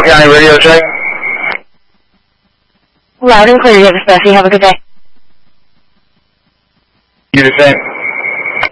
County radio check. Loud and clear, you have a special. Have a good day. You the same.